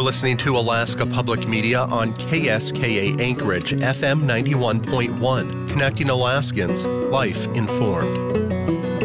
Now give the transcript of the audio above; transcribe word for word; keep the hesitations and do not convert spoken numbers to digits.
listening to Alaska Public Media on K S K A Anchorage, F M ninety-one point one, connecting Alaskans, life informed.